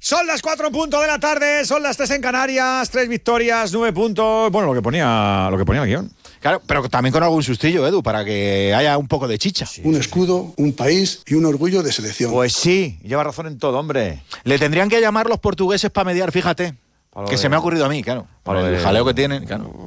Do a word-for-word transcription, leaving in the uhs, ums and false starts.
Son las cuatro en punto de la tarde, son las tres en Canarias, tres victorias, nueve puntos. Bueno, lo que ponía, lo que ponía el guión. Claro, pero también con algún sustillo, Edu, para que haya un poco de chicha. Sí, un escudo, un país y un orgullo de selección. Pues sí, lleva razón en todo, hombre. Le tendrían que llamar los portugueses para mediar, fíjate. Que de... se me ha ocurrido a mí, claro. Para el de... jaleo que tienen, claro.